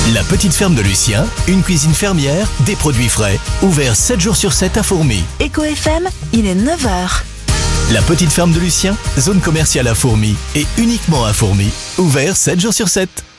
La petite ferme de Lucien, une cuisine fermière, des produits frais, ouvert 7 jours sur 7 à Fourmies. Éco FM, il est 9h. La petite ferme de Lucien, zone commerciale à Fourmies et uniquement à Fourmies, ouvert 7 jours sur 7.